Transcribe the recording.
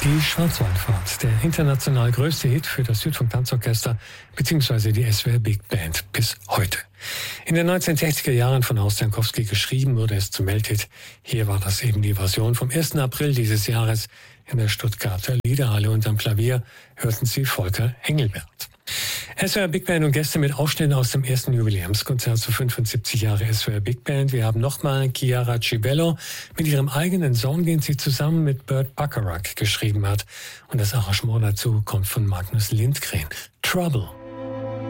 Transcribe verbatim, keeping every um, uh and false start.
Die Schwarzwaldfahrt, der international größte Hit für das Südfunk-Tanzorchester bzw. die S W R Big Band bis heute. In den neunzehnhundertsechziger Jahren von Horst Jankowski geschrieben, wurde es zum Welthit. Hier war das eben die Version vom ersten April dieses Jahres in der Stuttgarter Liederhalle. Und am Klavier hörten Sie Volker Engelbert. S W R Big Band und Gäste mit Ausschnitten aus dem ersten Jubiläumskonzert zu fünfundsiebzig Jahre S W R Big Band. Wir haben nochmal Chiara Cibello mit ihrem eigenen Song, den sie zusammen mit Burt Bacharach geschrieben hat. Und das Arrangement dazu kommt von Magnus Lindgren. Trouble.